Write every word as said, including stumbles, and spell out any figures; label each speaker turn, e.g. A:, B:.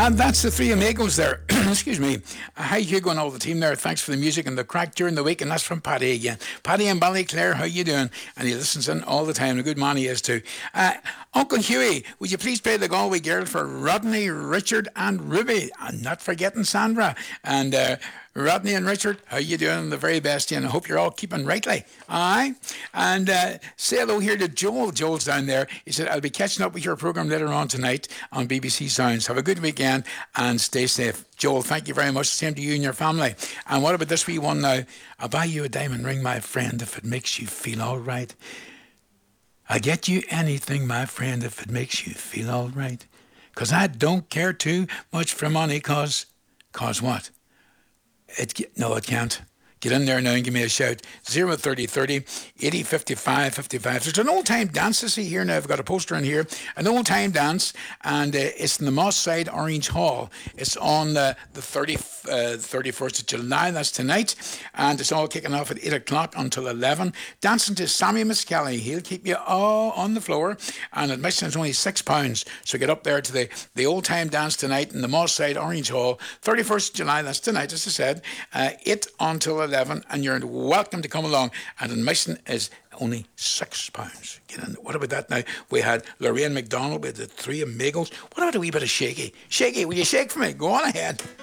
A: And that's the three amigos there. Excuse me. Uh, hi, Hugo and all the team there. Thanks for the music and the crack during the week. And that's from Paddy again. Paddy and Ballyclare, how you doing? And he listens in all the time. A good man he is too. Uh, Uncle Hughie, would you please play the Galway Girl for Rodney, Richard and Ruby? And not forgetting Sandra. And uh, Rodney and Richard, how you doing? The very best, and I hope you're all keeping rightly. Aye. And uh, say hello here to Joel. Joel's down there. He said, I'll be catching up with your programme later on tonight on B B C Sounds. Have a good weekend and stay safe. Joel, thank you very much. Same to you and your family. And what about this wee one now? I'll buy you a diamond ring, my friend, if it makes you feel all right. I'll get you anything, my friend, if it makes you feel all right. Because I don't care too much for money, cause, cause what? It, no, it can't. Get in there now and give me a shout. zero thirty thirty, eighty, fifty-five, fifty-five. There's an old-time dance to see here now. I've got a poster in here. An old-time dance, and uh, it's in the Moss Side Orange Hall. It's on uh, the thirty, uh, thirty-first of July. That's tonight. And it's all kicking off at eight o'clock until eleven. Dancing to Sammy Miskelly. He'll keep you all on the floor. And admission is only six pounds. So get up there to the, the old-time dance tonight in the Moss Side Orange Hall. thirty-first of July. That's tonight, as I said. Uh, eight until eleven. And you're welcome to come along. And admission is only six pounds. Get in. What about that now? We had Lorraine McDonald with the three amigos. What about a wee bit of Shaky? Shaky, will you shake for me? Go on ahead.